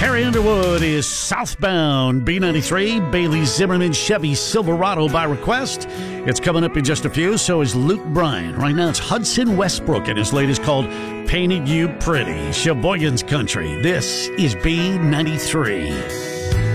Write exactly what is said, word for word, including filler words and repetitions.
Carrie Underwood is Southbound. B ninety-three, Bailey Zimmerman Chevy Silverado by request. It's coming up in just a few, so is Luke Bryan. Right now it's Hudson Westbrook, and his latest called Painted You Pretty. Sheboygan's Country. This is B ninety-three.